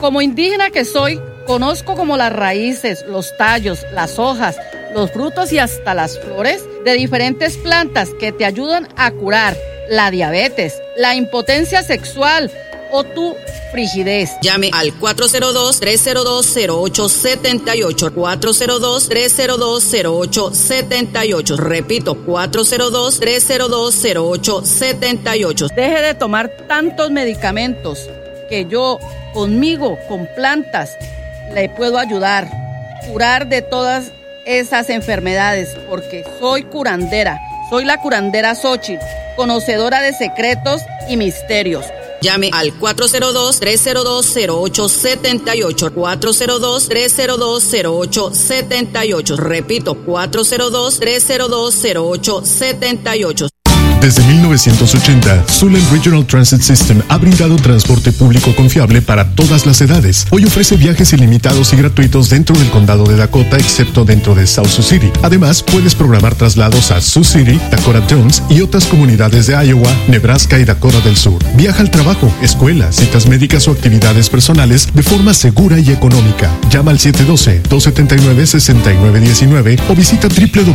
Como indígena que soy, conozco como las raíces, los tallos, las hojas, los frutos y hasta las flores de diferentes plantas que te ayudan a curar la diabetes, la impotencia sexual o tu frigidez. Llame al 402-302-0878, 402-302-0878. Repito, 402-302-0878. Deje de tomar tantos medicamentos que yo, conmigo, con plantas, le puedo ayudar, curar de todas esas enfermedades, porque soy curandera, soy la curandera Xochitl, conocedora de secretos y misterios. Llame al 402-302-0878, 402-302-0878. Repito, 402-302-0878. Desde 1980, Zulen Regional Transit System ha brindado transporte público confiable para todas las edades. Hoy ofrece viajes ilimitados y gratuitos dentro del condado de Dakota, excepto dentro de South Sioux City. Además, puedes programar traslados a Sioux City, Dakota Jones y otras comunidades de Iowa, Nebraska y Dakota del Sur. Viaja al trabajo, escuela, citas médicas o actividades personales de forma segura y económica. Llama al 712-279-6919 o visita www